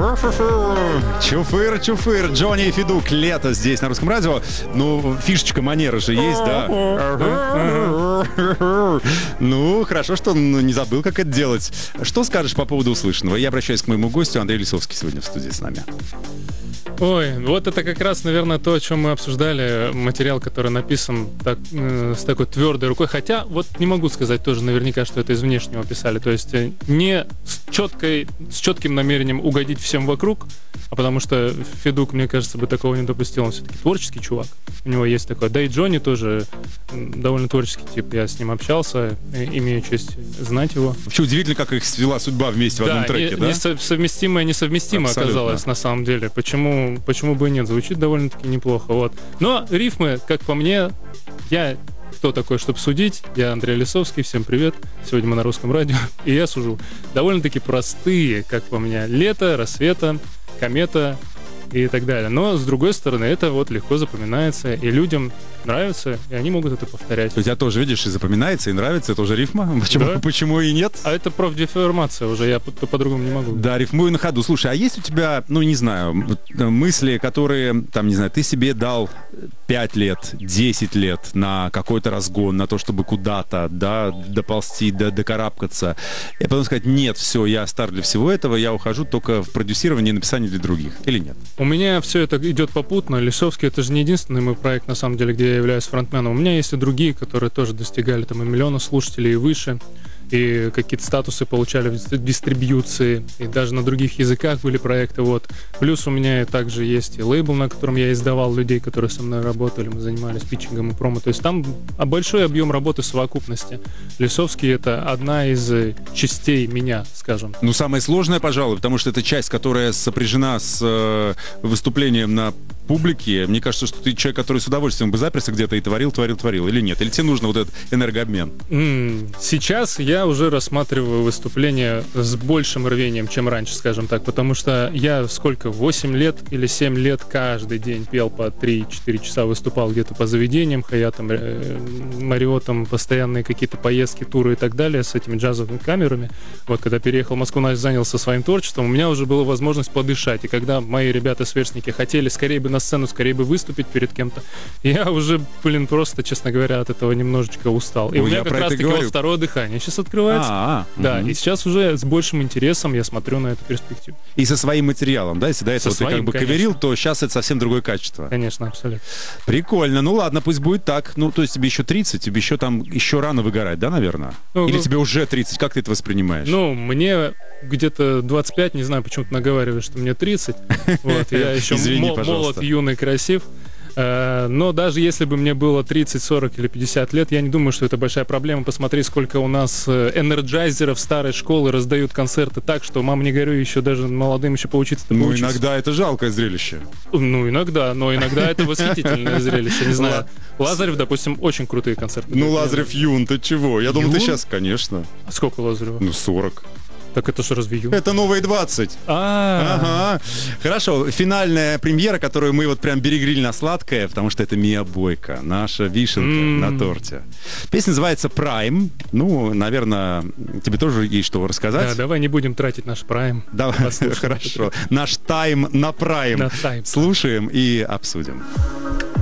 Чуфыр, чуфыр, Джонни и Федук, лето здесь на Русском радио. Ну, фишечка манеры же есть, да? Ну, хорошо, что он не забыл, как это делать. Что скажешь по поводу услышанного? Я обращаюсь к моему гостю, Андрей Лисовский сегодня в студии с нами. Ой, вот это как раз, наверное, то, о чем мы обсуждали, материал, который написан с такой твердой рукой, хотя вот не могу сказать тоже наверняка, что это из внешнего писали, то есть не с четким намерением угодить всем вокруг, а потому что Федук, мне кажется, бы такого не допустил, он все-таки творческий чувак, у него есть такое, да и Джонни тоже довольно творческий тип, я с ним общался, имею честь знать его. Вообще удивительно, как их свела судьба вместе в одном треке, да? Несовместимо оказалось на самом деле, Почему бы и нет? Звучит довольно-таки неплохо. Вот. Но рифмы, как по мне, я кто такой, чтобы судить? Я Андрей Лисовский, всем привет. Сегодня мы на Русском радио, и я сужу. Довольно-таки простые, как по мне. Лето, рассвета, комета и так далее. Но, с другой стороны, это вот легко запоминается, и людям нравится, и они могут это повторять. У тебя тоже, видишь, и запоминается, и нравится, это уже рифма. Почему и нет? А это профдеформация уже, я по-другому не могу. Да, рифмую на ходу. Слушай, а есть у тебя, ну, не знаю, мысли, которые, там, не знаю, ты себе дал 5 лет, 10 лет на какой-то разгон, на то, чтобы куда-то, да, доползти, докарабкаться, и потом сказать, нет, все, я стар для всего этого, я ухожу только в продюсирование и написание для других, или нет? У меня все это идет попутно. Лисовский — это же не единственный мой проект, на самом деле, где я являюсь фронтменом. У меня есть и другие, которые тоже достигали там и миллиона слушателей и выше, и какие-то статусы получали в дистрибьюции, и даже на других языках были проекты, вот. Плюс у меня также есть и лейбл, на котором я издавал людей, которые со мной работали, мы занимались питчингом и промо, то есть там большой объем работы в совокупности. Лисовский — это одна из частей меня, скажем. Ну, самое сложное, пожалуй, потому что это часть, которая сопряжена с выступлением на публике. Мне кажется, что ты человек, который с удовольствием бы заперся где-то и творил, или нет? Или тебе нужно вот этот энергообмен? Сейчас я уже рассматриваю выступления с большим рвением, чем раньше, скажем так, потому что я 8 лет или 7 лет каждый день пел по 3-4 часа, выступал где-то по заведениям, Хаятам, Мариотам, постоянные какие-то поездки, туры и так далее с этими джазовыми камерами. Вот, когда переехал в Москву, занялся своим творчеством, у меня уже была возможность подышать, и когда мои ребята-сверстники хотели скорее бы на сцену, скорее бы выступить перед кем-то, я уже, просто, честно говоря, от этого немножечко устал. И у меня как раз-таки вот второе дыхание сейчас открывается. Да, и сейчас уже с большим интересом я смотрю на эту перспективу. И со своим материалом, да? Если до этого ты как бы каверил, то сейчас это совсем другое качество. Конечно, абсолютно. Прикольно. Ну ладно, пусть будет так. Ну, то есть тебе еще 30, тебе еще рано выгорать, да, наверное? Или тебе уже 30? Как ты это воспринимаешь? Ну, мне где-то 25, не знаю, почему ты наговариваешь, что мне 30. Вот, я еще молод, юный, красив. Но даже если бы мне было 30, 40 или 50 лет, я не думаю, что это большая проблема. Посмотри, сколько у нас энерджайзеров старой школы раздают концерты так, что, мам, не горюй, еще даже молодым еще поучиться-то поучиться. Ну, иногда это жалкое зрелище. Ну, иногда, но иногда это восхитительное зрелище, не знаю. Лазарев, допустим, очень крутые концерты. Ну, Лазарев Юн, ты чего? Я думал, ты сейчас, конечно. А сколько Лазарева? Ну, 40. Так это что, разве Юн? Это новые 20. Ага. Хорошо, финальная премьера, которую мы вот прям берегли на сладкое, потому что это Мия Бойко, наша вишенка на торте. Песня называется «Prime». Ну, наверное, тебе тоже есть что рассказать. Да, давай не будем тратить наш Prime. Давай, хорошо. Наш тайм на Prime. Слушаем и обсудим.